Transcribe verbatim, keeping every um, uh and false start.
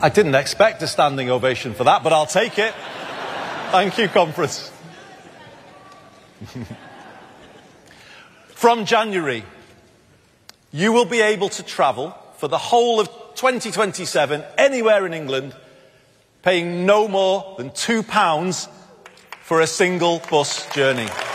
I didn't expect a standing ovation for that, but I'll take it. Thank you, conference. From January, you will be able to travel for the whole of twenty twenty-seven anywhere in England, paying no more than two pounds for a single bus journey.